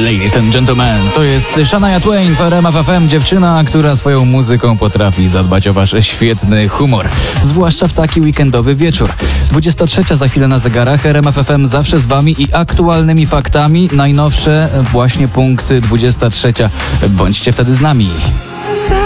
Ladies and gentlemen, to jest Shania Twain w RMF FM, dziewczyna, która swoją muzyką potrafi zadbać o wasz świetny humor, zwłaszcza w taki weekendowy wieczór. 23 za chwilę na zegarach, RMF FM zawsze z wami i aktualnymi faktami, najnowsze właśnie punkty 23. Bądźcie wtedy z nami.